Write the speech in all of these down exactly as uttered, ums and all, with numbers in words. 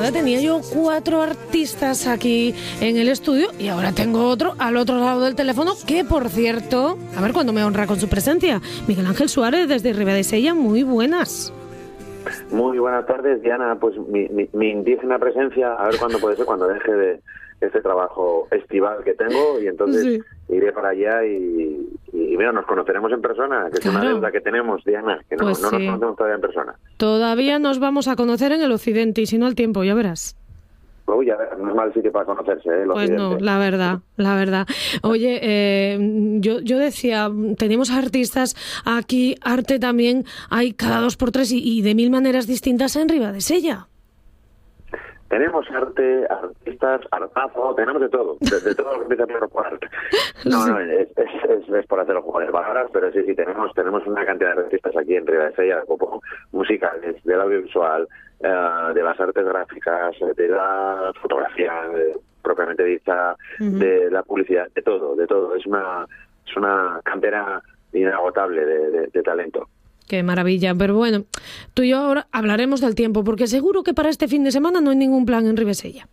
Ahora tenía yo cuatro artistas aquí en el estudio y ahora tengo otro al otro lado del teléfono que, por cierto, a ver cuándo me honra con su presencia. Miguel Ángel Suárez, desde Ribadesella, muy buenas. Muy buenas tardes, Diana. Pues mi, mi, mi indígena presencia, a ver cuándo puede ser, cuando deje de este trabajo estival que tengo, y entonces sí. iré para allá y, y, y mira, nos conoceremos en persona, que claro. es una deuda que tenemos, Diana, que no, pues no sí. nos conocemos todavía en persona. Todavía nos vamos a conocer en el occidente, y si no al tiempo, ya verás. Uy, a ver, no es mal sitio para conocerse, ¿eh? El pues occidente. No, la verdad, la verdad. Oye, eh, yo, yo decía, tenemos artistas aquí, arte también, hay cada dos por tres y, y de mil maneras distintas en Ribadesella. Tenemos arte, artistas, artazo, tenemos de todo, de, de todo lo que empieza por arte. No, sí. no, es, es, es, es por hacer los juegos de palabras, pero sí, sí, tenemos tenemos una cantidad de artistas aquí en Ribadesella, como musicales, del audiovisual, uh, de las artes gráficas, de la fotografía de, propiamente dicha, uh-huh. de la publicidad, de todo, de todo. Es una es una cantera inagotable de, de, de talento. Qué maravilla, pero bueno, tú y yo ahora hablaremos del tiempo, porque seguro que para este fin de semana no hay ningún plan en Ribadesella.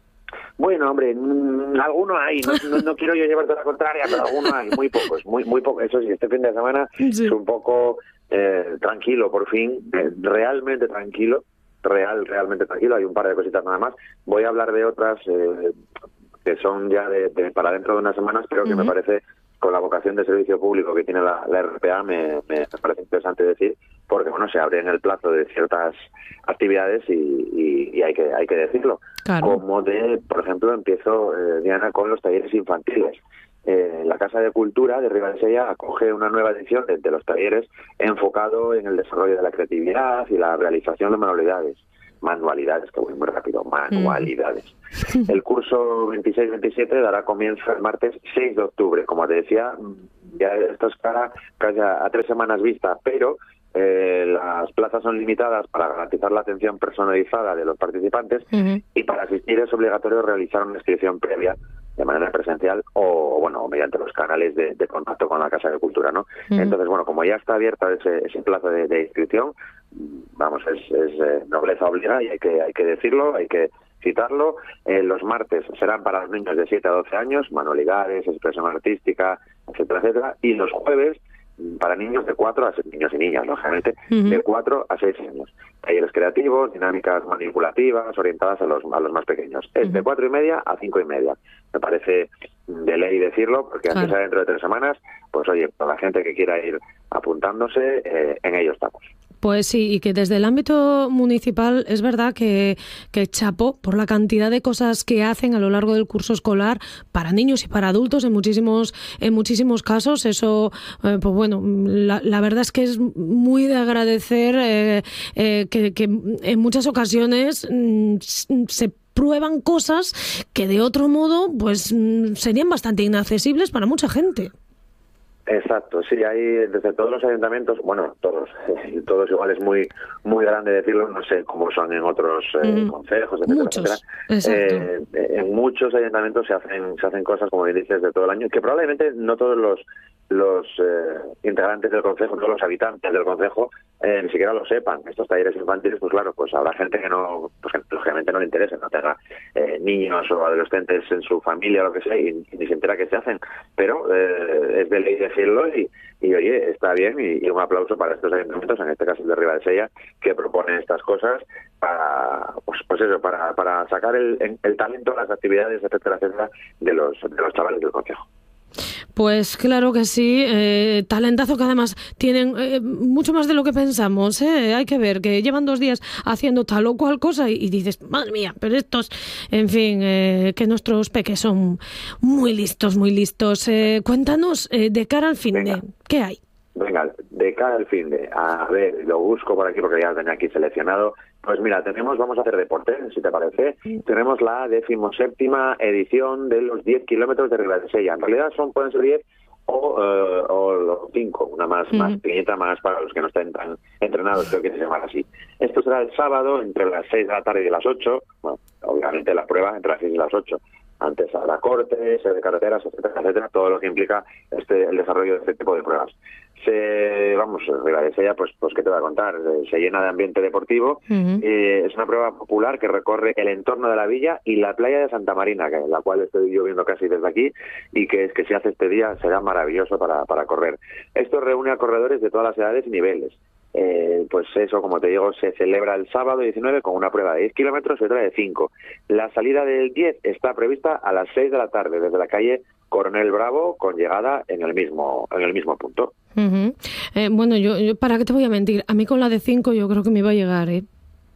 Bueno, hombre, mmm, alguno hay, no, no, no quiero yo llevarte la contraria, pero alguno hay, muy pocos, muy muy pocos. Eso sí, este fin de semana sí. es un poco eh, tranquilo, por fin, eh, realmente tranquilo, real, realmente tranquilo, hay un par de cositas nada más. Voy a hablar de otras eh, que son ya de, de para dentro de unas semanas, pero que uh-huh. me parece, con la vocación de servicio público que tiene la, la R P A, me, me parece interesante decir, porque bueno, se abre en el plazo de ciertas actividades y, y, y hay que hay que decirlo. Claro. Como de, por ejemplo, empiezo, eh, Diana, con los talleres infantiles. Eh, la Casa de Cultura de Ribadesella acoge una nueva edición de, de los talleres enfocado en el desarrollo de la creatividad y la realización de manualidades. Manualidades, que voy muy rápido, manualidades. Mm. El curso veintiséis veintisiete dará comienzo el martes seis de octubre. Como te decía, ya esto es cara casi a, a tres semanas vista, pero eh, las plazas son limitadas para garantizar la atención personalizada de los participantes uh-huh. y para asistir es obligatorio realizar una inscripción previa de manera presencial o, bueno, mediante los canales de, de contacto con la Casa de Cultura, ¿no? Uh-huh. Entonces, bueno, como ya está abierta ese, ese plazo de, de inscripción, vamos, es, es eh, nobleza obliga y hay que hay que decirlo, hay que citarlo. Eh, los martes serán para los niños de siete a doce años, manualidades, expresión artística, etcétera, etcétera, y los jueves para niños de cuatro a seis, niños y niñas, lógicamente, uh-huh. de cuatro a seis años. Talleres creativos, dinámicas manipulativas, orientadas a los a los más pequeños. Es uh-huh. de cuatro y media a cinco y media. Me parece de ley decirlo, porque claro. antes de dentro de tres semanas, pues oye, para la gente que quiera ir apuntándose, eh, en ello estamos. Pues sí, y que desde el ámbito municipal es verdad que, que chapó por la cantidad de cosas que hacen a lo largo del curso escolar para niños y para adultos en muchísimos en muchísimos casos. Eso, eh, pues bueno, la, la verdad es que es muy de agradecer eh, eh, que, que en muchas ocasiones mm, se prueban cosas que de otro modo pues mm, serían bastante inaccesibles para mucha gente. Exacto, sí, hay desde todos los ayuntamientos, bueno, todos, todos igual es muy muy grande decirlo, no sé cómo son en otros eh, mm, concejos, etcétera, muchos, etcétera. Eh, en muchos ayuntamientos se hacen se hacen cosas, como bien dices, de todo el año, que probablemente no todos los los eh, integrantes del concejo, todos los habitantes del concejo, eh, ni siquiera lo sepan. Estos talleres infantiles, pues claro, pues habrá gente que no, pues que lógicamente no le interese, no tenga eh, niños o adolescentes en su familia o lo que sea, y, y ni se entera que se hacen. Pero eh, es de ley decirlo y, y oye, está bien, y, y un aplauso para estos ayuntamientos, en este caso el de Ribadesella, que proponen estas cosas para, pues, pues eso, para, para sacar el, el talento, las actividades, etcétera, etcétera, de los, de los chavales del concejo. Pues claro que sí, eh, talentazo que además tienen eh, mucho más de lo que pensamos, ¿eh? Hay que ver que llevan dos días haciendo tal o cual cosa y, y dices, madre mía, pero estos, en fin, eh, que nuestros peques son muy listos, muy listos. Eh, cuéntanos, eh, de cara al fin Venga. de, ¿qué hay? Venga, de cara al fin de, a ver, lo busco por aquí porque ya lo tenía aquí seleccionado. Pues mira, tenemos, vamos a hacer deporte, si te parece. Sí. Tenemos la decimoséptima edición de los diez kilómetros de Ribadesella. En realidad son, pueden ser diez o, uh, o los cinco, una más, uh-huh. más pequeñita, más para los que no estén tan entrenados, creo que se llama así. Esto será el sábado entre las seis de la tarde y las ocho. Bueno, obviamente la prueba entre las seis y las ocho. antes habrá cortes de carreteras, etcétera, etcétera, todo lo que implica este el desarrollo de este tipo de pruebas. Se, vamos, Ribadesella, pues, pues qué te voy a contar, se llena de ambiente deportivo. Uh-huh. eh, es una prueba popular que recorre el entorno de la villa y la playa de Santa Marina, que la cual estoy yo viendo casi desde aquí, y que es que si hace este día será maravilloso para, para correr. Esto reúne a corredores de todas las edades y niveles. Eh, pues eso, como te digo, se celebra el sábado diecinueve con una prueba de diez kilómetros y otra de cinco. La salida del diez está prevista a las seis de la tarde desde la calle Coronel Bravo, con llegada en el mismo en el mismo punto. Uh-huh. Eh, bueno, yo, yo, ¿para qué te voy a mentir? A mí con la de cinco yo creo que me iba a llegar, ¿eh?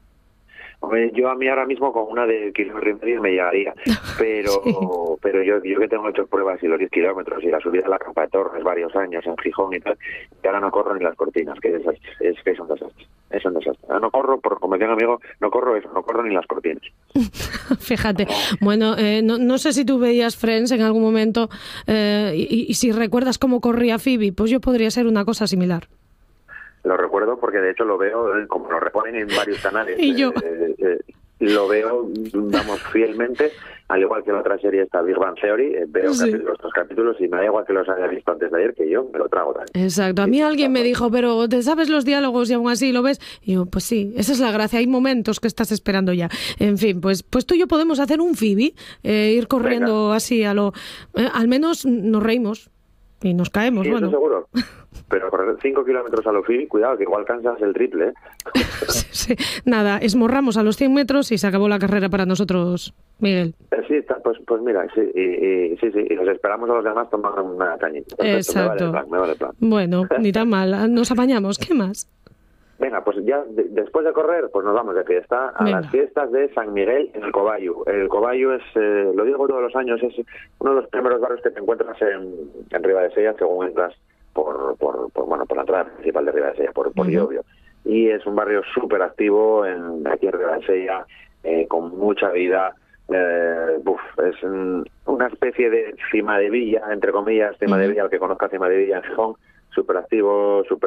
Yo a mí ahora mismo con una de kilómetro y medio me llegaría, pero sí. pero yo yo que tengo hecho pruebas y los diez kilómetros y la subida a la Campa de Torres varios años en Gijón y tal, y ahora no corro ni las cortinas, que es, es que es un desastre, es un desastre. No corro, por como decía un amigo, no corro eso, no corro ni las cortinas. Fíjate, bueno, eh, no, no sé si tú veías Friends en algún momento eh, y, y si recuerdas cómo corría Phoebe, pues yo podría ser una cosa similar. Lo recuerdo porque de hecho lo veo, como lo reponen en varios canales. ¿Y yo? Eh, eh, lo veo, vamos, fielmente, al igual que la otra serie esta Big Bang Theory, eh, veo sí. capítulos, los capítulos y me da igual que los haya visto antes de ayer, que yo me lo trago también. Exacto, a mí sí, alguien me dijo, pero ¿te sabes los diálogos y aún así lo ves? Y yo, pues sí, esa es la gracia, hay momentos que estás esperando ya. En fin, pues pues tú y yo podemos hacer un Phoebe, eh, ir corriendo Venga. así a lo... Eh, al menos nos reímos y nos caemos, sí, bueno. Eso seguro. Pero correr cinco kilómetros a lo Phoebe, cuidado, que igual cansas el triple, ¿eh? sí, sí. Nada, esmorramos a los cien metros y se acabó la carrera para nosotros, Miguel. Eh, sí, pues, pues mira, sí, y, y, sí, sí, y los esperamos a los demás tomar una cañita. Perfecto, exacto. Me vale el plan, me vale el plan. Bueno, ni tan mal, nos apañamos, ¿qué más? Venga, pues ya de, después de correr, pues nos vamos de fiesta a Venga. las fiestas de San Miguel en el Cobayu. El Cobayu es, eh, lo digo todos los años, es uno de los primeros barrios que te encuentras en, en Ribadesella según entras por, por, por bueno por la entrada principal de Ribadesella, por, por uh-huh. Llobio. Y es un barrio súper activo en, aquí en Ribadesella, eh, con mucha vida. Eh, uf, es un, una especie de Cima de Villa, entre comillas, Cima uh-huh. de Villa, el que conozca Cima de Villa en Gijón, súper activo, súper